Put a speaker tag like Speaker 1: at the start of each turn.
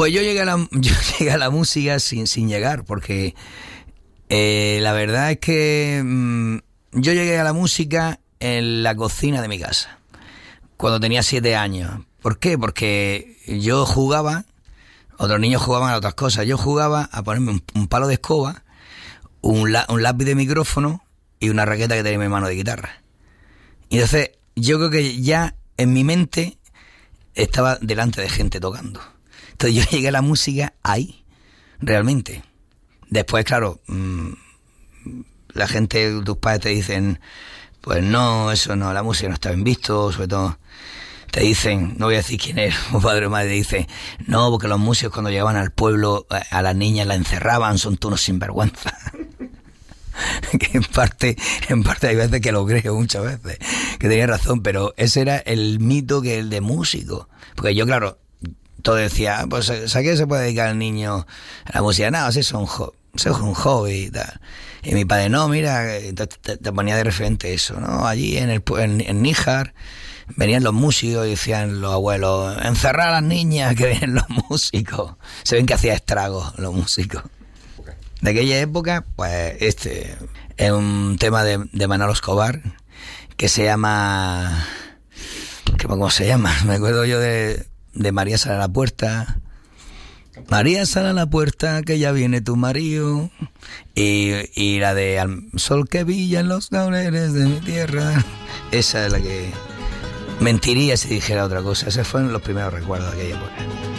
Speaker 1: Pues yo llegué a la música sin llegar, porque la verdad es que yo llegué a la música en la cocina de mi casa, cuando tenía 7 años. ¿Por qué? Porque yo jugaba, otros niños jugaban a otras cosas, yo jugaba a ponerme un palo de escoba, un lápiz de micrófono y una raqueta que tenía en mi mano de guitarra. Y entonces yo creo que ya en mi mente estaba delante de gente tocando. Entonces yo llegué a la música ahí, realmente. Después, claro, la gente, tus padres te dicen, pues no, eso no, la música no está bien visto, sobre todo te dicen, no voy a decir quién es, mi padre o madre, dice, no, porque los músicos cuando llegaban al pueblo a las niñas la encerraban, son tú unos sinvergüenza. Que en parte hay veces que lo creo, muchas veces, que tenía razón, pero ese era el mito que el de músico. Porque yo, claro, todo decía, pues ¿a qué se puede dedicar el niño a la música? No, eso es un hobby y tal. Y mi padre, no, mira, te ponía de referente eso, ¿no? Allí en Níjar venían los músicos y decían los abuelos, encerrar a las niñas, que vienen los músicos. Se ven que hacía estragos los músicos. De aquella época, pues este es un tema de Manolo Escobar que se llama... ¿Cómo se llama? Me acuerdo yo de María sale a la puerta. María sale a la puerta, que ya viene tu marido. Y la de Al sol que brilla en los laureles de mi tierra. Esa es la que... Mentiría si dijera otra cosa. Esos fueron los primeros recuerdos de aquella época.